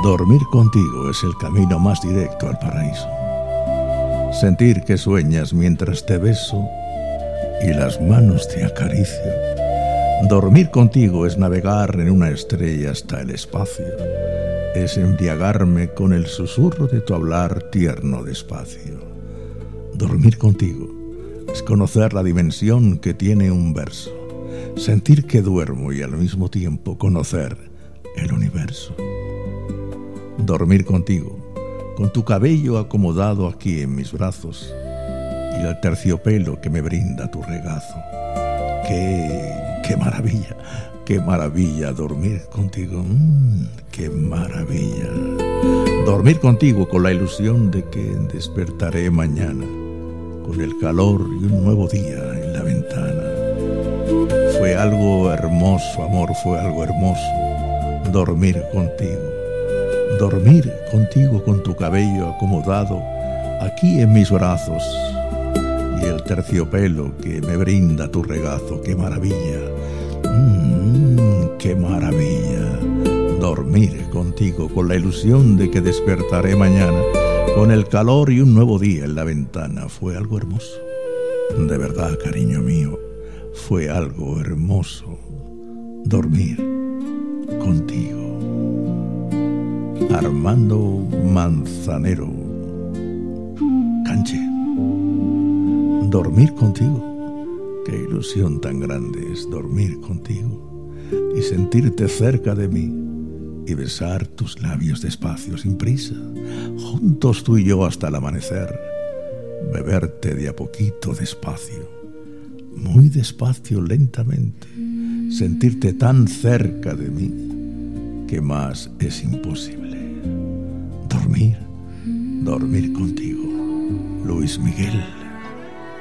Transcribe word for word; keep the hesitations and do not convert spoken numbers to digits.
Dormir contigo es el camino más directo al paraíso. Sentir que sueñas mientras te beso y las manos te acaricio. Dormir contigo es navegar en una estrella hasta el espacio. Es embriagarme con el susurro de tu hablar tierno despacio. Dormir contigo es conocer la dimensión que tiene un verso. Sentir que duermo y al mismo tiempo conocer el universo. Dormir contigo, con tu cabello acomodado aquí en mis brazos y el terciopelo que me brinda tu regazo. ¡Qué, qué maravilla! ¡Qué maravilla dormir contigo! Mmm, ¡qué maravilla! Dormir contigo con la ilusión de que despertaré mañana con el calor y un nuevo día en la ventana. Fue algo hermoso, amor, fue algo hermoso dormir contigo. Dormir contigo con tu cabello acomodado aquí en mis brazos y el terciopelo que me brinda tu regazo. ¡Qué maravilla! Mmm, ¡qué maravilla! Dormir contigo con la ilusión de que despertaré mañana con el calor y un nuevo día en la ventana. Fue algo hermoso. De verdad, cariño mío, fue algo hermoso dormir contigo. Armando Manzanero Canche. Dormir contigo. Qué ilusión tan grande es dormir contigo y sentirte cerca de mí y besar tus labios despacio, sin prisa, juntos tú y yo hasta el amanecer, beberte de a poquito despacio, muy despacio, lentamente, sentirte tan cerca de mí que más es imposible. Dormir, dormir contigo. Luis Miguel.